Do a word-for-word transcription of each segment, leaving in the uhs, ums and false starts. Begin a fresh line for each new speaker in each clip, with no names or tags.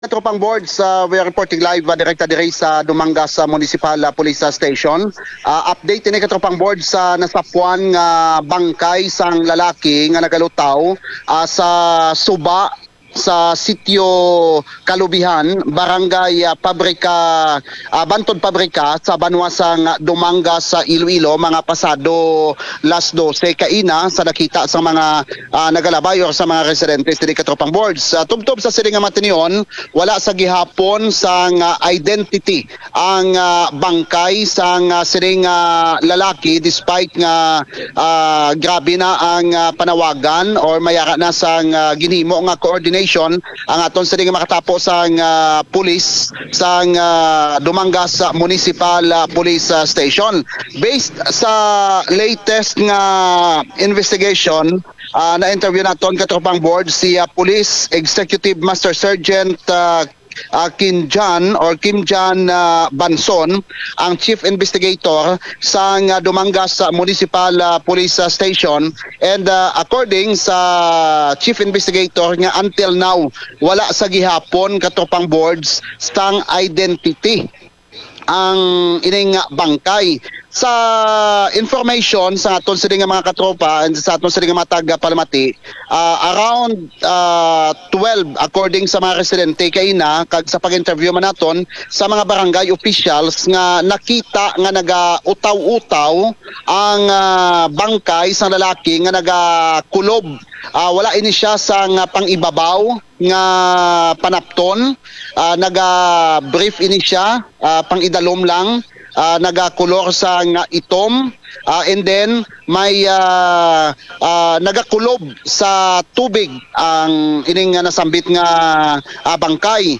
Tropang boards, uh, we are reporting live uh, direkta diri sa Dumangas sa Municipal uh, Police Station. Uh, update ini katropang boards sa uh, nasapuan nga bangkay sang lalaki nga nagalutaw uh, sa Suba sa sitio Kalubihan, Barangay uh, Pabrika, uh, Bantod Pabrika sa Banwasang Dumangas sa Iloilo, mga pasado las dose kaina sa nakita sa mga uh, nagalabay or sa mga residentes diri katropang boards. Uh, tubtob sa siling nga matinion, wala sa gihapon sang uh, identity ang uh, bangkay sang uh, siling uh, lalaki despite nga uh, grabe na ang uh, panawagan or mayara na sang uh, ginhimo nga coordination ang aton sa nga makatapos sang uh, pulis sang uh, Dumangas Municipal uh, Police uh, Station. Based sa latest nga investigation, uh, na interview naton katropang board si uh, Police Executive Master Sergeant uh, Uh, Kim Jan or Kim Jan uh, Banson, ang Chief Investigator sa uh, Dumangas uh, Municipal uh, Police uh, Station, and uh, according sa Chief Investigator nga until now wala sa gihapon katropang boards sang identity ang ining bangkay. Sa information sa aton sa nga mga katropa and sa aton sa nga matag palamati, uh, around uh, twelve according sa mga residente kaina kag sa pag-interview man naton sa mga barangay officials nga nakita nga naga-utaw-utaw ang uh, bangkay sa lalaki nga naga-kulob. Uh, wala ini siya sang uh, pang-ibabaw nga panapton, uh, naga-brief ini siya, uh, pang-idalom lang. Uh, nagakulor sa nga itom, uh, and then may uh, uh, nagakulob sa tubig ang ining uh, nasambit nga uh, bangkay.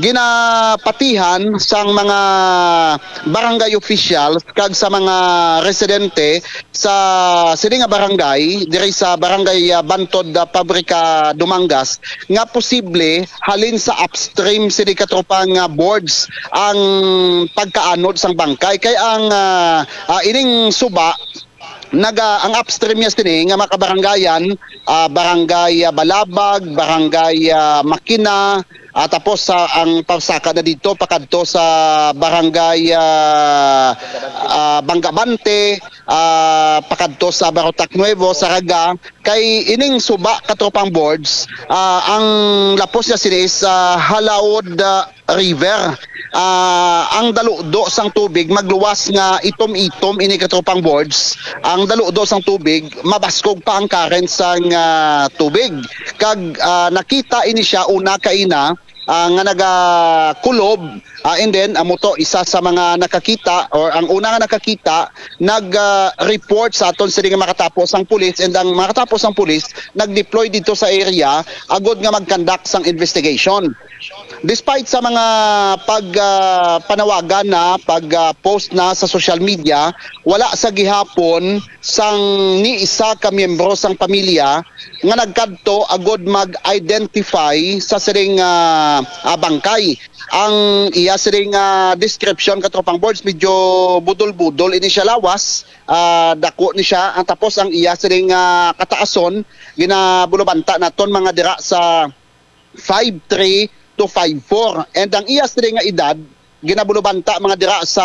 Ginapatihan sang mga barangay officials kag sa mga residente sa sini nga barangay diri sa barangay uh, Bantod uh, Pabrika Dumangas nga posible halin sa upstream sini katropang uh, boards ang pagkaanod sang bangkay kay ang uh, uh, ining suba naga ang upstream niya sini nga makabarangayan, uh, barangay uh, Balabag, barangay uh, Makina, uh, tapos sa uh, ang pagsaka na dito pakadto sa barangay uh, uh, Bangabante, uh, pakadto sa Barotac Nuevo, Saraga. Kay ining suba katropang boards, uh, ang lapos niya sini is uh, Halaod uh, River. Uh, ang daludo sang tubig magluwas nga itom-itom ini katropang boards. Ang daludo sang tubig mabaskog pa ang current sang uh, tubig. Kag uh, nakita ini siya una kaina uh, nga nagakulob, uh, and then amo to isa sa mga nakakita or ang una nga nakakita nag-report uh, sa aton sila nga makatapos ang pulis, and ang makatapos ang pulis nag-deploy dito sa area agod nga mag-conduct sang investigation. Despite sa mga pag uh, panawagan na, pag uh, post na sa social media, wala sa gihapon sang ni isa ka miyembro sang pamilya nga nagkadto agod mag-identify sa siring uh, uh, bangkay. Ang iya siring uh, description katropang boards medyo budol-budol ini siya lawas, uh, dako ni siya, ang tapos ang iya siring uh, kataason ginabulubanta naton mga dira sa five three to five four, and ang iyas rin nga edad ginabulubanta mga dira sa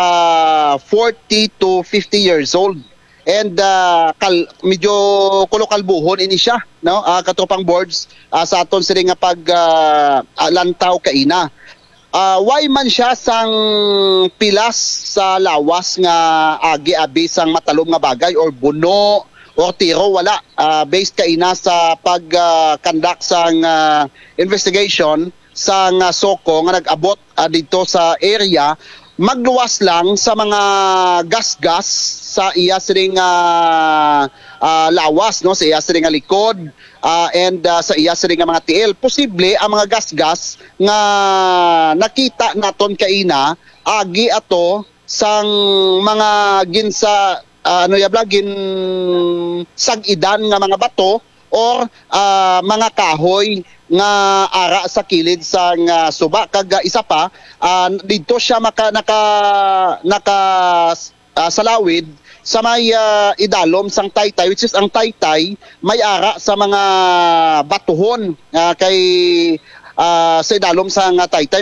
forty to fifty years old, and uh, kal, medyo kulokalbuhon ini siya, no, uh, katropang boards uh, sa aton sila nga pag uh, lantaw kaina. Uh, why man siya sang pilas sa lawas nga agi-abi sang matalom nga bagay or buno o tiro, wala. Uh, based kaina sa pag-conduct uh, sang uh, investigation sa nga Soko nga nag-abot uh, dito sa area, magluwas lang sa mga gas-gas sa iya siring uh, uh, lawas, no, sa iya siring nga likod, uh, and uh, sa iya siring nga mga T L. Posible ang mga gas-gas nga nakita naton kaina agi ato sang mga ginsa uh, ano yabla gin sag-idan nga mga bato or uh, mga kahoy nga ara sa kilid sa nga suba. Kag isa pa, uh, dito siya maka naka naka uh, salawid sa may uh, idalom sang Taytay, which is ang Taytay may ara sa mga batuhon, uh, kay ah, sa idalom sa nga taytay